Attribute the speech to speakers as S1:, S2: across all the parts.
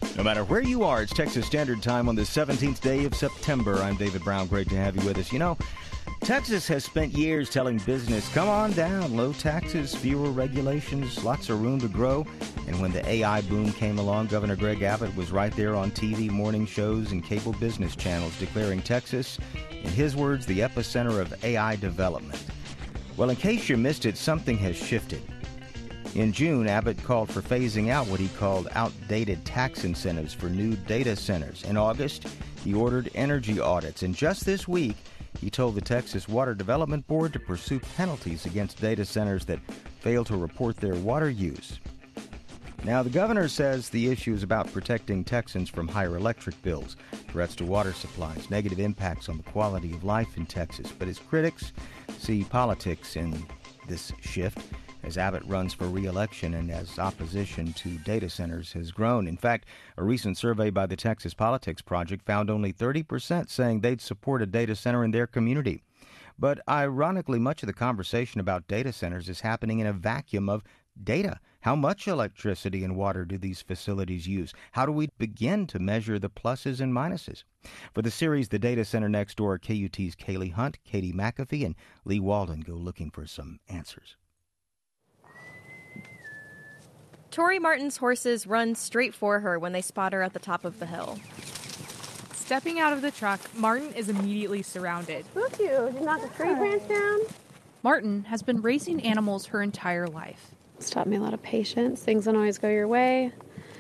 S1: No matter where you are, it's Texas Standard Time on the 17th day of September. I'm David Brown. Great to have you with us. You know, Texas has spent years telling business, come on down, low taxes, fewer regulations, lots of room to grow. And when the AI boom came along, Governor Greg Abbott was right there on TV, morning shows, and cable business channels declaring Texas, in his words, the epicenter of AI development. Well, in case you missed it, something has shifted. In June, Abbott called for phasing out what he called outdated tax incentives for new data centers. In August, he ordered energy audits. And just this week, he told the Texas Water Development Board to pursue penalties against data centers that fail to report their water use. Now, the governor says the issue is about protecting Texans from higher electric bills, threats to water supplies, negative impacts on the quality of life in Texas. But his critics see politics in this shift, as Abbott runs for re-election and as opposition to data centers has grown. In fact, a recent survey by the Texas Politics Project found only 30% saying they'd support a data center in their community. But ironically, much of the conversation about data centers is happening in a vacuum of data. How much electricity and water do these facilities use? How do we begin to measure the pluses and minuses? For the series The Data Center Next Door, KUT's Kaylee Hunt, Katie McAfee, and Lee Walden go looking for some answers.
S2: Tori Martin's horses run straight for her when they spot her at the top of the hill.
S3: Stepping out of the truck, Martin is immediately surrounded.
S4: Look, you did knock a tree branch down.
S5: Martin has been raising animals her entire life.
S4: It's taught me a lot of patience. Things don't always go your way.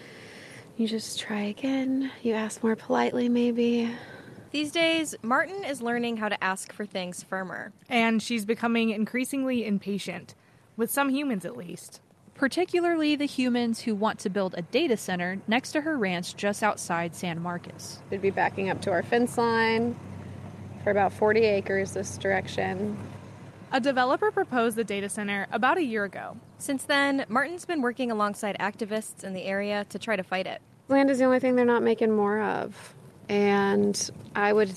S4: You just try again. You ask more politely, maybe.
S2: These days, Martin is learning how to ask for things firmer.
S3: And she's becoming increasingly impatient, with some humans at least.
S5: Particularly the humans who want to build a data center next to her ranch just outside San Marcos.
S4: We'd be backing up to our fence line for about 40 acres this direction.
S3: A developer proposed the data center about a year ago.
S2: Since then, Martin's been working alongside activists in the area to try to fight it.
S4: Land is the only thing they're not making more of. And I would,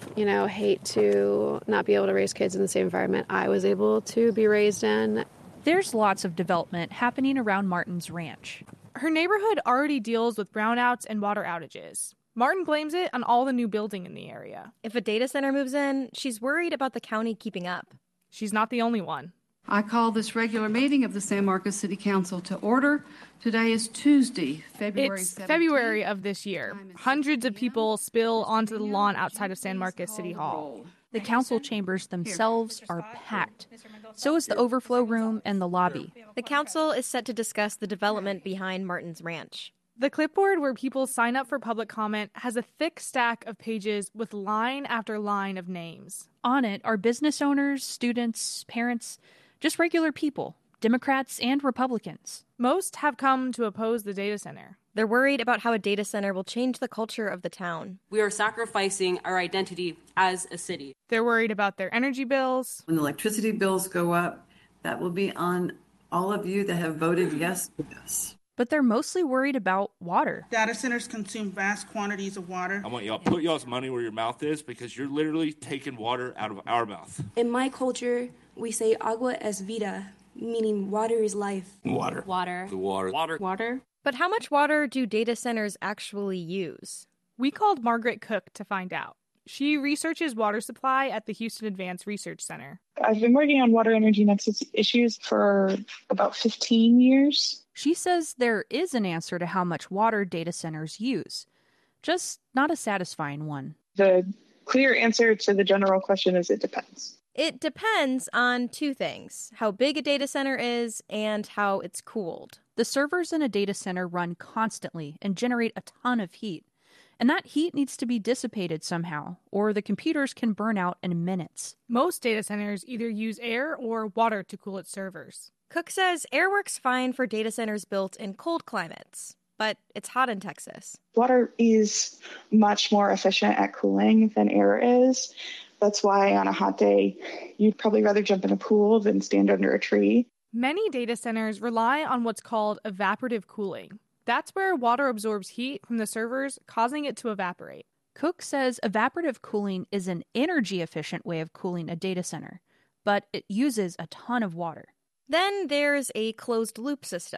S4: hate to not be able to raise kids in the same environment I was able to be raised in.
S5: There's lots of development happening around Martin's ranch.
S3: Her neighborhood already deals with brownouts and water outages. Martin blames it on all the new building in the area.
S2: If a data center moves in, she's worried about the county keeping up.
S3: She's not the only one.
S6: I call this regular meeting of the San Marcos City Council to order. Today is Tuesday, February 17th.
S3: It's February of this year. Hundreds of people spill onto the lawn outside of San Marcos City Hall.
S5: The council chambers themselves are packed. So is the overflow room and the lobby.
S2: The council is set to discuss the development behind Martin's ranch.
S3: The clipboard where people sign up for public comment has a thick stack of pages with line after line of names.
S5: On it are business owners, students, parents, just regular people, Democrats and Republicans.
S3: Most have come to oppose the data center.
S2: They're worried about how a data center will change the culture of the town.
S7: We are sacrificing our identity as a city.
S3: They're worried about their energy bills.
S8: When the electricity bills go up, that will be on all of you that have voted yes to this.
S5: But they're mostly worried about water.
S9: Data centers consume vast quantities of water.
S10: I want y'all to put y'all's money where your mouth is because you're literally taking water out of our mouth.
S11: In my culture, we say agua es vida, meaning water is life.
S10: Water.
S11: Water.
S10: The water.
S11: Water. Water.
S2: But how much water do data centers actually use?
S3: We called Margaret Cook to find out. She researches water supply at the Houston Advanced Research Center.
S12: I've been working on water energy nexus issues for about 15 years.
S5: She says there is an answer to how much water data centers use, just not a satisfying one.
S12: The clear answer to the general question is it depends.
S2: It depends on two things: how big a data center is and how it's cooled.
S5: The servers in a data center run constantly and generate a ton of heat. And that heat needs to be dissipated somehow, or the computers can burn out in minutes.
S3: Most data centers either use air or water to cool its servers.
S2: Cook says air works fine for data centers built in cold climates, but it's hot in Texas.
S12: Water is much more efficient at cooling than air is. That's why on a hot day, you'd probably rather jump in a pool than stand under a tree.
S3: Many data centers rely on what's called evaporative cooling. That's where water absorbs heat from the servers, causing it to evaporate.
S5: Cook says evaporative cooling is an energy-efficient way of cooling a data center, but it uses a ton of water.
S2: Then there's a closed-loop system.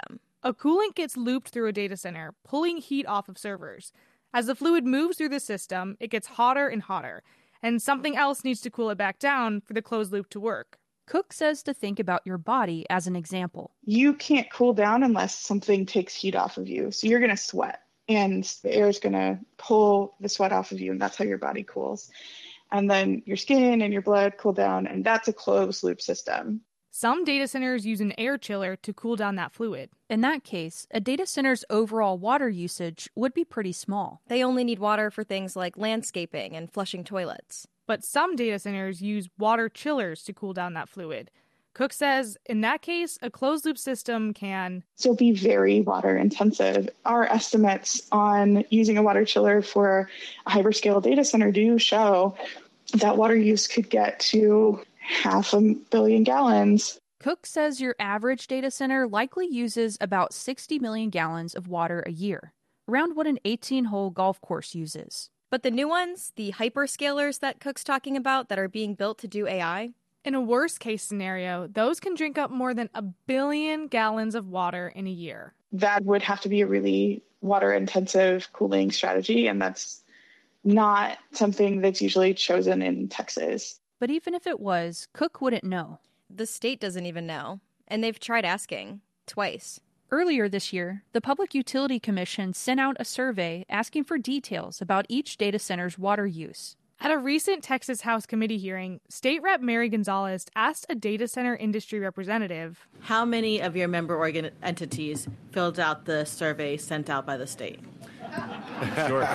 S3: A coolant gets looped through a data center, pulling heat off of servers. As the fluid moves through the system, it gets hotter and hotter, and something else needs to cool it back down for the closed loop to work.
S5: Cook says to think about your body as an example.
S12: You can't cool down unless something takes heat off of you. So you're going to sweat, and the air is going to pull the sweat off of you, and that's how your body cools. And then your skin and your blood cool down, and that's a closed loop system.
S3: Some data centers use an air chiller to cool down that fluid.
S5: In that case, a data center's overall water usage would be pretty small.
S2: They only need water for things like landscaping and flushing toilets.
S3: But some data centers use water chillers to cool down that fluid. Cook says, in that case, a closed-loop system can
S12: still be very water intensive. Our estimates on using a water chiller for a hyperscale data center do show that water use could get to 500 million gallons.
S5: Cook says your average data center likely uses about 60 million gallons of water a year, around what an 18-hole golf course uses.
S2: But the new ones, the hyperscalers that Cook's talking about that are being built to do AI,
S3: in a worst-case scenario, those can drink up more than 1 billion gallons of water in a year.
S12: That would have to be a really water-intensive cooling strategy, and that's not something that's usually chosen in Texas.
S5: But even if it was, Cook wouldn't know.
S2: The state doesn't even know, and they've tried asking twice.
S5: Earlier this year, the Public Utility Commission sent out a survey asking for details about each data center's water use.
S3: At a recent Texas House committee hearing, State Rep Mary Gonzalez asked a data center industry representative,
S13: how many of your member entities filled out the survey sent out by the state?
S10: Sure.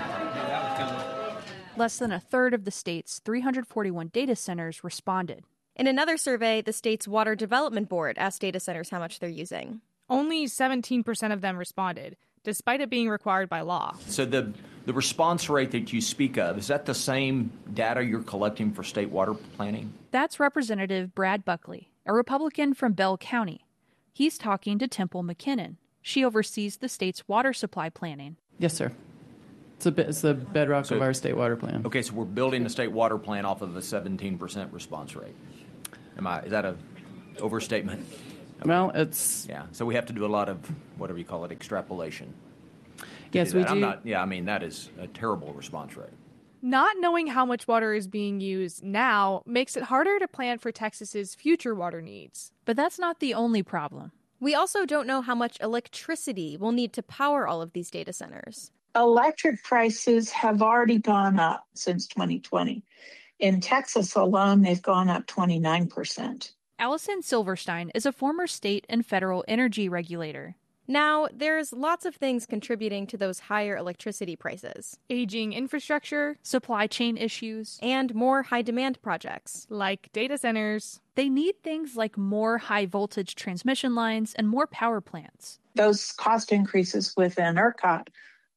S5: Less than a third of the state's 341 data centers responded.
S2: In another survey, the state's Water Development Board asked data centers how much they're using.
S3: Only 17% of them responded, despite it being required by law.
S14: So the response rate that you speak of, is that the same data you're collecting for state water planning?
S5: That's Representative Brad Buckley, a Republican from Bell County. He's talking to Temple McKinnon. She oversees the state's water supply planning.
S15: Yes, sir. It's the bedrock of our state water plan.
S14: Okay, so we're building the state water plan off of a 17% response rate. Is that a overstatement?
S15: Well, it's...
S14: Yeah, so we have to do a lot of, whatever you call it, extrapolation.
S15: Yes, we do.
S14: That is a terrible response rate.
S3: Not knowing how much water is being used now makes it harder to plan for Texas's future water needs.
S5: But that's not the only problem.
S2: We also don't know how much electricity we'll need to power all of these data centers.
S16: Electric prices have already gone up since 2020. In Texas alone, they've gone up 29%.
S5: Allison Silverstein is a former state and federal energy regulator.
S2: Now, there's lots of things contributing to those higher electricity prices.
S3: Aging infrastructure,
S5: supply chain issues,
S2: and more high-demand projects.
S3: Like data centers.
S5: They need things like more high-voltage transmission lines and more power plants.
S16: Those cost increases within ERCOT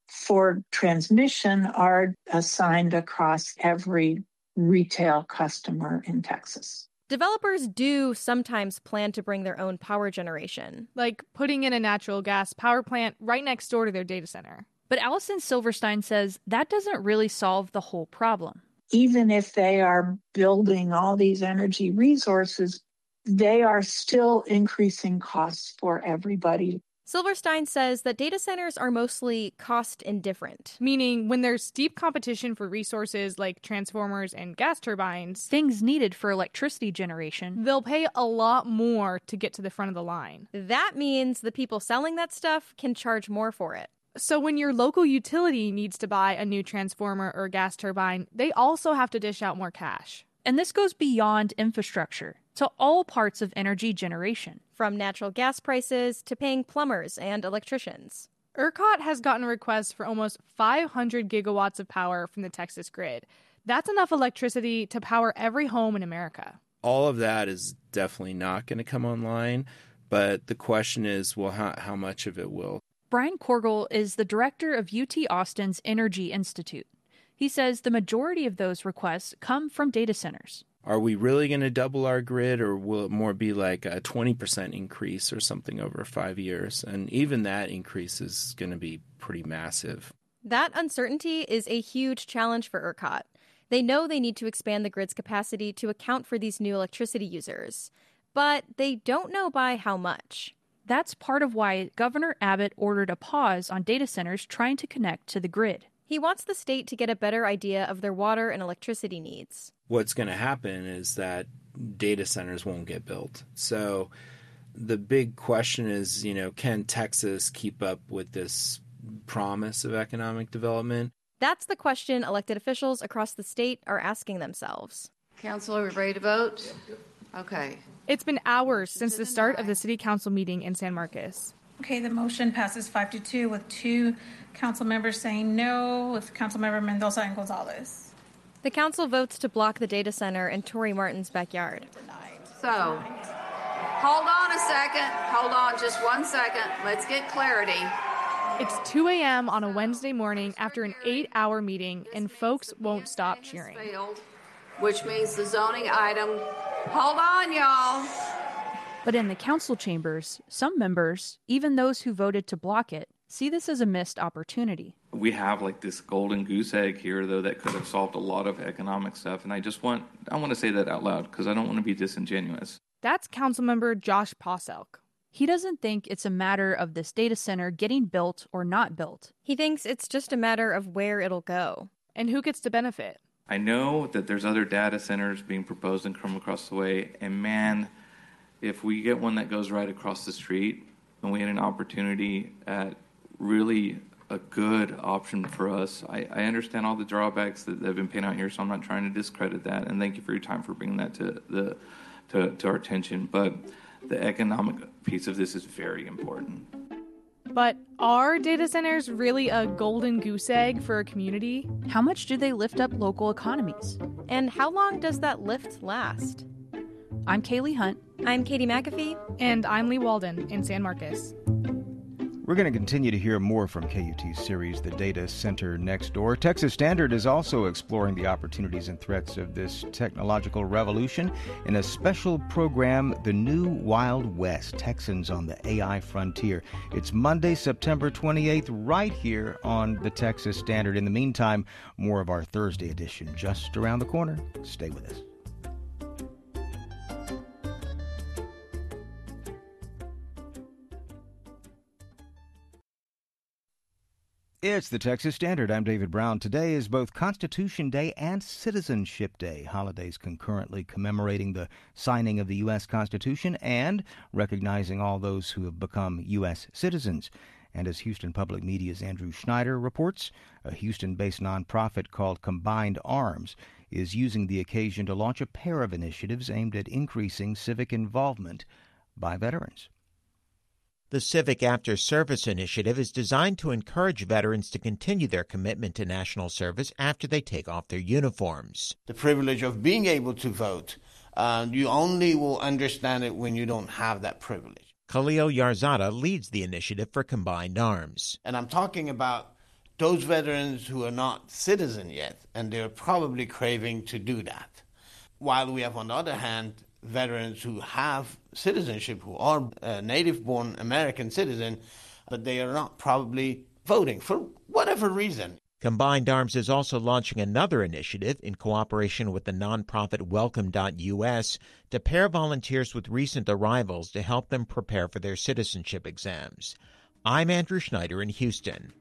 S16: for transmission are assigned across every retail customer in Texas.
S2: Developers do sometimes plan to bring their own power generation.
S3: Like putting in a natural gas power plant right next door to their data center.
S5: But Allison Silverstein says that doesn't really solve the whole problem.
S16: Even if they are building all these energy resources, they are still increasing costs for everybody.
S2: Silverstein says that data centers are mostly cost indifferent.
S3: Meaning when there's steep competition for resources like transformers and gas turbines,
S5: things needed for electricity generation,
S3: they'll pay a lot more to get to the front of the line.
S2: That means the people selling that stuff can charge more for it.
S3: So when your local utility needs to buy a new transformer or gas turbine, they also have to dish out more cash.
S5: And this goes beyond infrastructure to all parts of energy generation.
S2: From natural gas prices to paying plumbers and electricians.
S3: ERCOT has gotten requests for almost 500 gigawatts of power from the Texas grid. That's enough electricity to power every home in America.
S17: All of that is definitely not going to come online, but the question is, well, how much of it will?
S5: Brian Korgel is the director of UT Austin's Energy Institute. He says the majority of those requests come from data centers.
S17: Are we really going to double our grid, or will it more be like a 20% increase or something over 5 years? And even that increase is going to be pretty massive.
S2: That uncertainty is a huge challenge for ERCOT. They know they need to expand the grid's capacity to account for these new electricity users, but they don't know by how much.
S5: That's part of why Governor Abbott ordered a pause on data centers trying to connect to the grid.
S2: He wants the state to get a better idea of their water and electricity needs.
S17: What's going to happen is that data centers won't get built. So the big question is, can Texas keep up with this promise of economic development?
S2: That's the question elected officials across the state are asking themselves.
S6: Council, are we ready to vote? Okay.
S3: It's been hours since the start of the city council meeting in San Marcos.
S18: Okay, the motion passes 5-2 with 2 council members saying no, with Councilmember Mendoza and Gonzalez.
S2: The council votes to block the data center in Tory Martin's backyard.
S6: So, hold on a second. Hold on just 1 second. Let's get clarity.
S3: It's 2 a.m. on a Wednesday morning after an 8-hour meeting, and folks won't stop cheering.
S6: Which means the zoning item. Hold on, y'all.
S5: But in the council chambers, some members, even those who voted to block it, see this as a missed opportunity.
S19: We have like this golden goose egg here, though, that could have solved a lot of economic stuff. And I want to say that out loud because I don't want to be disingenuous.
S3: That's Councilmember Josh Poselk.
S5: He doesn't think it's a matter of this data center getting built or not built.
S2: He thinks it's just a matter of where it'll go.
S3: And who gets to benefit.
S19: I know that there's other data centers being proposed and come across the way. And man, if we get one that goes right across the street and we had an opportunity at really a good option for us, I understand all the drawbacks that have been painted out here, so I'm not trying to discredit that. And thank you for your time for bringing that to our attention. But the economic piece of this is very important.
S3: But are data centers really a golden goose egg for a community?
S5: How much do they lift up local economies?
S2: And how long does that lift last?
S5: I'm Kaylee Hunt.
S2: I'm Katie McAfee.
S3: And I'm Lee Walden in San Marcos.
S1: We're going to continue to hear more from KUT's series, The Data Center Next Door. Texas Standard is also exploring the opportunities and threats of this technological revolution in a special program, The New Wild West, Texans on the AI Frontier. It's Monday, September 28th, right here on the Texas Standard. In the meantime, more of our Thursday edition just around the corner. Stay with us. It's the Texas Standard. I'm David Brown. Today is both Constitution Day and Citizenship Day, holidays concurrently commemorating the signing of the U.S. Constitution and recognizing all those who have become U.S. citizens. And as Houston Public Media's Andrew Schneider reports, a Houston-based nonprofit called Combined Arms is using the occasion to launch a pair of initiatives aimed at increasing civic involvement by veterans.
S20: The Civic After Service Initiative is designed to encourage veterans to continue their commitment to national service after they take off their uniforms.
S21: The privilege of being able to vote, you only will understand it when you don't have that privilege.
S20: Khalil Yarzada leads the initiative for Combined Arms.
S21: And I'm talking about those veterans who are not citizen yet, and they're probably craving to do that. While we have, on the other hand, veterans who have citizenship, who are native-born American citizen, but they are not probably voting for whatever reason.
S20: Combined Arms is also launching another initiative in cooperation with the nonprofit Welcome.us to pair volunteers with recent arrivals to help them prepare for their citizenship exams. I'm Andrew Schneider in Houston.